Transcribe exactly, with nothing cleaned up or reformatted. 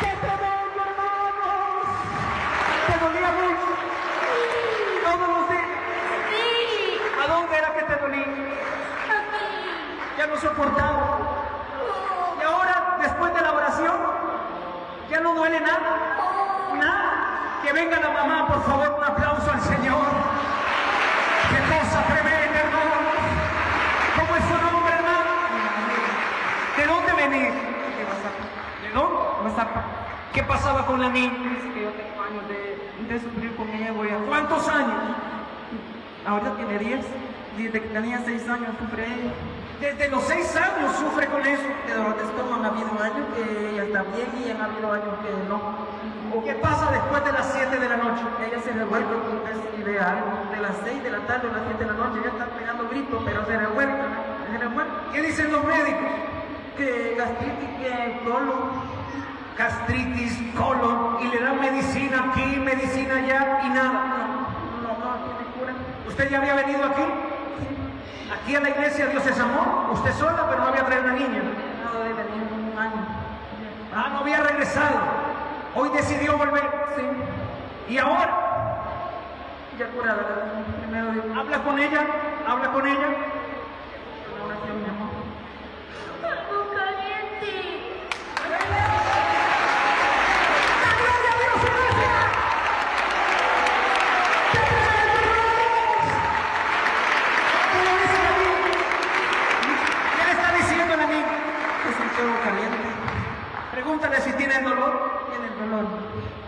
¡Qué tremendo, hermanos! ¿Te dolía mucho? ¿Todos los días? Sí. ¿A dónde era que te dolía? Aquí. Ya no soportaba. Y ahora, después de la oración, ya no duele nada. Nada. Que venga la mamá, por favor, un aplauso al Señor. ¡Qué cosa tremenda, hermanos! ¿Cómo es su nombre, hermano? ¿De dónde venís? De WhatsApp. ¿De dónde? WhatsApp. ¿Qué pasaba con la niña? Es que yo tengo años de, de sufrir con ella, voy a... ¿Cuántos años? Ahorita tiene diez. Desde que tenía seis años sufre ella. Desde los seis años sufre con eso. Pero después han habido años que ella está bien y han habido años que no. ¿Qué pasa después de las siete de la noche? Ella se revuelve con es ideal. De las seis de la tarde a las siete de la noche, ella está pegando gritos, pero se revuelve. Se revuelve. ¿Qué dicen los médicos? Que gastritis, que colon. Gastritis, colon, y le dan medicina aquí, medicina allá y nada. No, no, no tiene cura. ¿Usted ya había venido aquí? Aquí a la iglesia Dios es amor. Usted sola, pero no había traído una niña. No, debe venir un año. Ah, no había regresado. Hoy decidió volver. Sí. ¿Y ahora? Ya curada, primero Dios. Habla con ella, habla con ella. Una oración, mi amor. Algo caliente. ¿Qué le está diciendo la niña? Es un fuego caliente. Pregúntale si tiene dolor. Tiene dolor.